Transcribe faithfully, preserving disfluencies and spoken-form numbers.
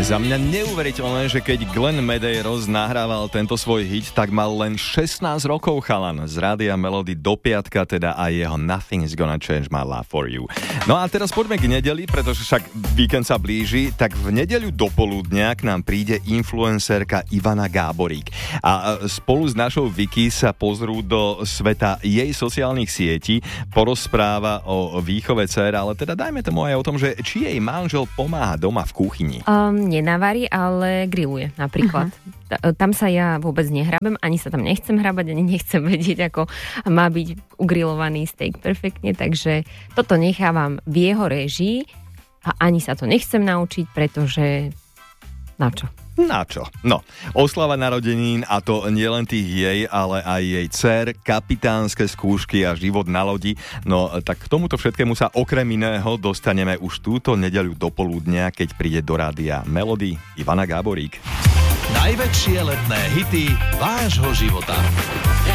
Za mňa neuveriteľné, že keď Glenn Medeiros nahrával tento svoj hit, tak mal len šestnásť rokov chalan. Z Rádia Melody do piatka, teda aj jeho Nothing is gonna change my love for you. No a teraz poďme k nedeli, pretože však víkend sa blíži, tak v nedeľu do poludnia k nám príde influencerka Ivana Gáborík. A spolu s našou Vicky sa pozrú do sveta jej sociálnych sietí, porozpráva o výchove dcér, ale teda dajme tomu aj o tom, že či jej manžel pomáha doma v kuchyni. Um, nenavarí, ale grilluje napríklad. Uh-huh. Tam sa ja vôbec nehrabem, ani sa tam nechcem hrabať, ani nechcem vedieť, ako má byť ugrilovaný steak perfektne, takže toto nechávam v jeho réžii a ani sa to nechcem naučiť, pretože na čo? Na čo? No, oslava narodenín, a to nielen tých jej, ale aj jej dcer, kapitánske skúšky a život na lodi. No, tak k tomuto všetkému sa okrem iného dostaneme už túto nedeľu do poludnia, keď príde do rádia Melody Ivana Gáborík. Najväčšie letné hity vášho života.